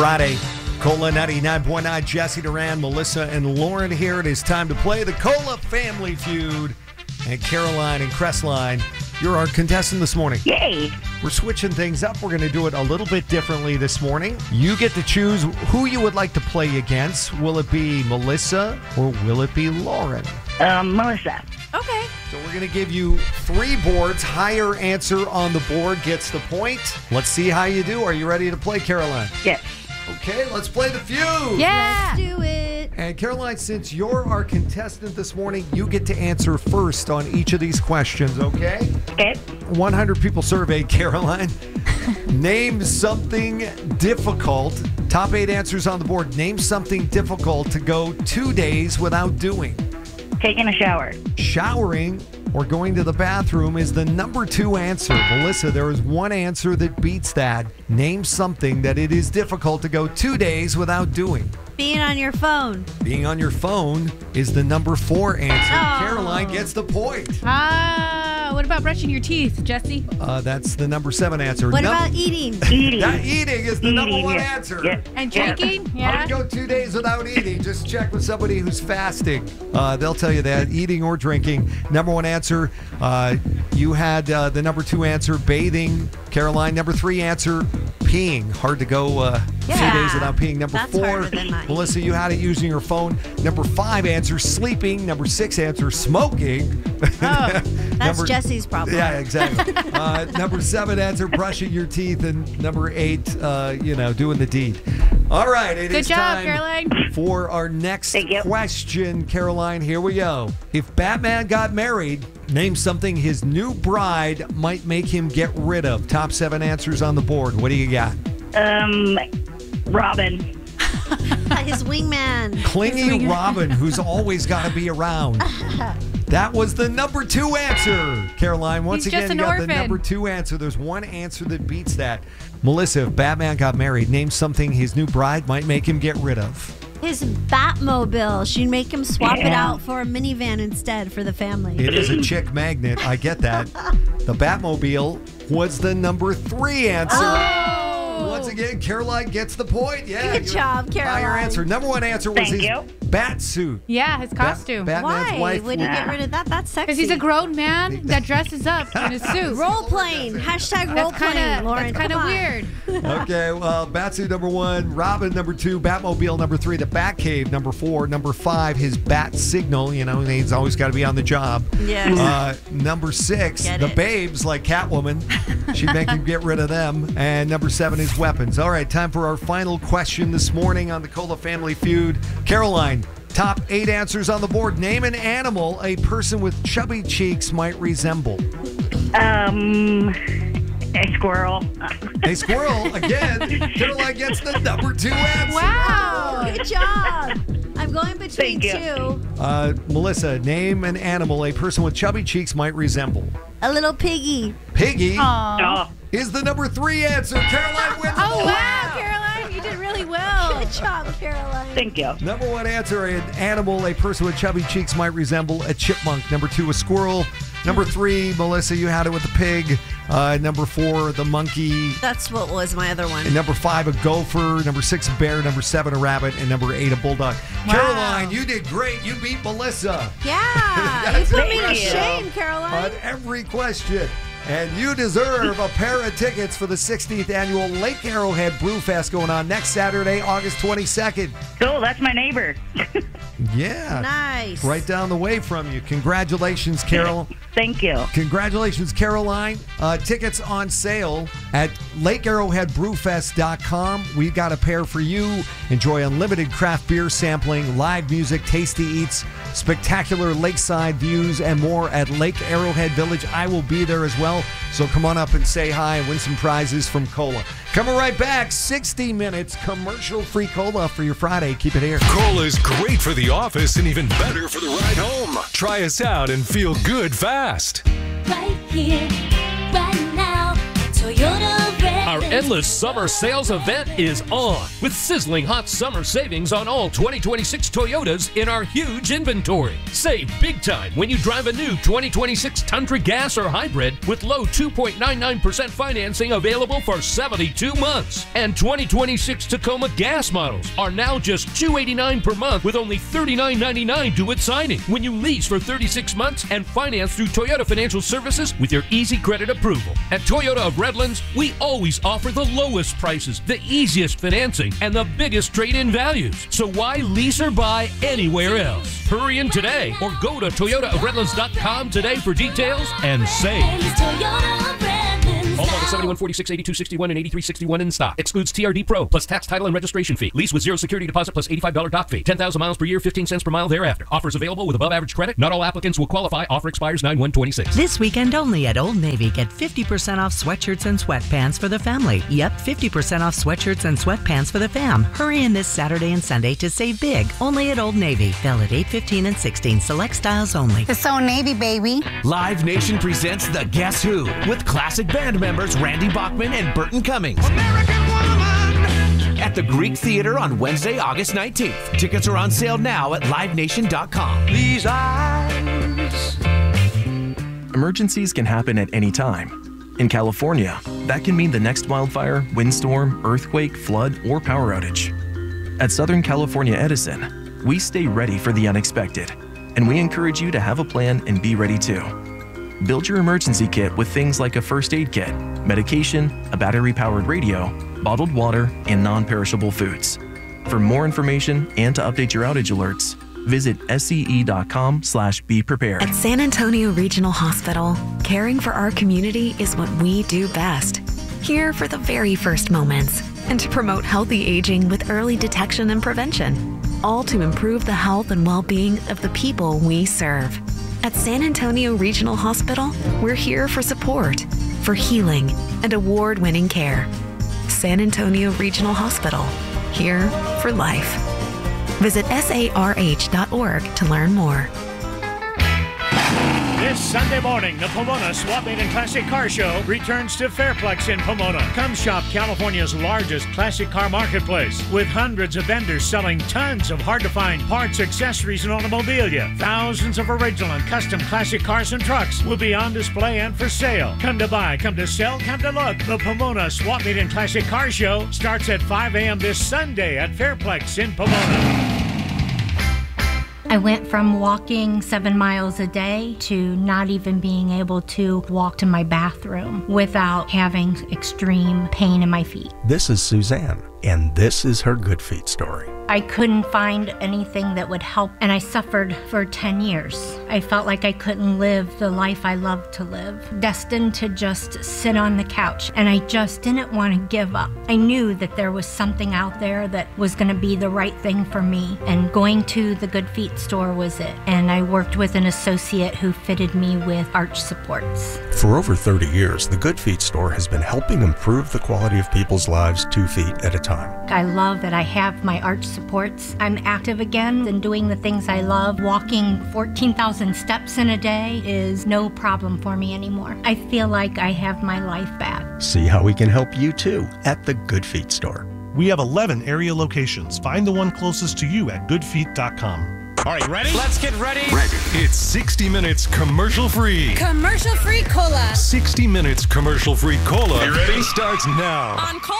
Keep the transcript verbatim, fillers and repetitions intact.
Friday. Cola ninety-nine point nine, Jesse Duran, Melissa, and Lauren here. It is time to play the Cola Family Feud. And Caroline and Crestline, you're our contestant this morning. Yay! We're switching things up. We're going to do it a little bit differently this morning. You get to choose who you would like to play against. Will it be Melissa or will it be Lauren? Um, Melissa. Okay. So we're going to give you three boards. Higher answer on the board gets the point. Let's see how you do. Are you ready to play, Caroline? Yes. Okay, let's play the feud. Yeah. Let's do it. And Caroline, since you're our contestant this morning, you get to answer first on each of these questions, okay? Okay. one hundred people surveyed, Caroline. Name something difficult. Top eight answers on the board. Name something difficult to go two days without doing. Taking a shower. Showering or going to the bathroom is the number two answer. Melissa, there is one answer that beats that. Name something that it is difficult to go two days without doing. Being on your phone. Being on your phone is the number four answer. Oh. Caroline gets the point. Ah, what about brushing your teeth, Jesse? Uh, that's the number seven answer. What Num- about eating? Eating. That eating is the number Eating, one yeah. answer. Yeah. And Yeah. drinking? How Yeah. to go two days without eating? Just check with somebody who's fasting. Uh, they'll tell you that. Eating or drinking. Number one answer. Uh, you had uh, the number two answer, bathing. Caroline, number three answer, peeing. Hard to go uh, a few Yeah. days without peeing. Number That's four, harder than mine. Melissa, you had it using your phone. Number five answer, sleeping. Number six answer, smoking. Oh, that's Number- Jesse's problem. Yeah, exactly. uh, number seven answer, brushing your teeth. And number eight, uh, you know, doing the deed. All right. It Good is job, time Caroline. for our next Thank you. question, Caroline. Here we go. If Batman got married, name something his new bride might make him get rid of. Top seven answers on the board. What do you got? Um, Robin. His wingman. Clingy Robin, who's always got to be around. That was the number two answer, Caroline. Once He's again, just you an got the orphan. number two answer. There's one answer that beats that. Melissa, if Batman got married, name something his new bride might make him get rid of. His Batmobile. She'd make him swap it Yeah. out for a minivan instead for the family. It is a chick magnet. I get that. The Batmobile was the number three answer. Oh. Once again, Caroline gets the point. Yeah. Good you're- job, Caroline. Higher answer. Number one answer was Thank his you. bat suit. Yeah, his costume. Bat- Batman's Why wife. would he get rid of that? That's sexy. Because he's a grown man that dresses up in a suit. Role playing. Hashtag role That's kind playing, of Lauren. that's kind of Come on. weird. Okay, well, Batsuit number one, Robin number two, Batmobile number three, the Batcave number four, number five, his Bat Signal. You know, he's always got to be on the job. Yes. Uh, number six, Get the it. Babes like Catwoman. She'd make him get rid of them. And number seven is weapons. All right, time for our final question this morning on the Cola Family Feud. Caroline, top eight answers on the board. Name an animal a person with chubby cheeks might resemble. Um, a squirrel. A squirrel, again. Caroline gets the number two answer. Wow. Good job. I'm going between Thank you. two. Uh, Melissa, name an animal a person with chubby cheeks might resemble. A little piggy. Piggy Aw. Oh, is the number three answer. Caroline wins. the Oh, ball. wow, Caroline. You did really well. Good job, Caroline. thank you. Number one answer, an animal a person with chubby cheeks might resemble a chipmunk. Number two, a squirrel. Number three, Melissa, you had it with the pig. Uh, number four, the monkey. That's what was my other one. And number five, a gopher. Number six, a bear. Number seven, a rabbit. And number eight, a bulldog. Wow. Caroline, you did great. You beat Melissa Yeah. you That's put me to impressive. shame, Caroline. on every question. And you deserve a pair of tickets for the sixteenth annual Lake Arrowhead Brew Fest going on next Saturday, August twenty-second. Cool, that's my neighbor. Yeah. Nice. Right down the way from you. Congratulations, Carol. Thank you. Congratulations, Caroline. Uh, tickets on sale at lake arrowhead brew fest dot com. We've got a pair for you. Enjoy unlimited craft beer sampling, live music, tasty eats, spectacular lakeside views, and more at Lake Arrowhead Village. I will be there as well. So come on up and say hi and win some prizes from Cola. Coming right back, sixty minutes commercial-free Cola for your Friday. Keep it here. Cola's great for the office and even better for the ride home. Try us out and feel good fast. Right here, right now, Toyota Red. Our endless summer sales event is on with sizzling hot summer savings on all twenty twenty-six Toyotas in our huge inventory. Save big time when you drive a new twenty twenty-six Tundra Gas or Hybrid with low two point nine nine percent financing available for seventy-two months. And twenty twenty-six Tacoma Gas models are now just two hundred eighty-nine dollars per month with only thirty-nine ninety-nine due at signing when you lease for thirty-six months and finance through Toyota Financial Services with your easy credit approval. At Toyota of Redlands, we always offer the lowest prices, the easiest financing, and the biggest trade-in values. So why lease or buy anywhere else? Hurry in today or go to toyota of redlands dot com today for details and save. All models seventy-one, forty-six, eighty-two, sixty-one, and eighty-three sixty-one in stock. Excludes T R D Pro plus tax, title, and registration fee. Lease with zero security deposit plus eighty-five dollars dock fee. ten thousand miles per year, fifteen cents per mile thereafter. Offers available with above average credit. Not all applicants will qualify. Offer expires nine one twenty-six. This weekend only at Old Navy, get fifty percent off sweatshirts and sweatpants for the family. Yep, fifty percent off sweatshirts and sweatpants for the fam. Hurry in this Saturday and Sunday to save big. Only at Old Navy. Valid eight fifteen and sixteen. Select styles only. It's Old Navy, baby. Live Nation presents The Guess Who with classic band members Randy Bachman and Burton Cummings. American Woman! At the Greek Theater on Wednesday, August nineteenth. Tickets are on sale now at live nation dot com. These eyes. Emergencies can happen at any time. In California, that can mean the next wildfire, windstorm, earthquake, flood, or power outage. At Southern California Edison, we stay ready for the unexpected, and we encourage you to have a plan and be ready too. Build your emergency kit with things like a first aid kit, medication, a battery-powered radio, bottled water, and non-perishable foods. For more information and to update your outage alerts, visit S C E dot com slash be prepared. At San Antonio Regional Hospital, caring for our community is what we do best. Here for the very first moments and to promote healthy aging with early detection and prevention, all to improve the health and well-being of the people we serve. At San Antonio Regional Hospital, we're here for support, for healing, and award-winning care. San Antonio Regional Hospital, here for life. Visit S A R H dot org to learn more. This Sunday morning, the Pomona Swap Meet and Classic Car Show returns to Fairplex in Pomona. Come shop California's largest classic car marketplace with hundreds of vendors selling tons of hard-to-find parts, accessories, and automobilia. Thousands of original and custom classic cars and trucks will be on display and for sale. Come to buy, come to sell, come to look. The Pomona Swap Meet and Classic Car Show starts at five a.m. this Sunday at Fairplex in Pomona. I went from walking seven miles a day to not even being able to walk to my bathroom without having extreme pain in my feet. This is Suzanne, and this is her Good Feet story. I couldn't find anything that would help, and I suffered for ten years. I felt like I couldn't live the life I loved to live, destined to just sit on the couch, and I just didn't want to give up. I knew that there was something out there that was going to be the right thing for me, and going to the Good Feet store was it. And I worked with an associate who fitted me with arch supports. For over thirty years, the Good Feet store has been helping improve the quality of people's lives two feet at a time. I love that I have my arch supports. I'm active again and doing the things I love. Walking fourteen thousand steps in a day is no problem for me anymore. I feel like I have my life back. See how we can help you too at the Good Feet store. We have eleven area locations. Find the one closest to you at good feet dot com. All right, ready? Let's get ready. Ready. It's sixty minutes commercial free. Commercial free cola. sixty minutes commercial free cola. You ready? Starts now. On cola.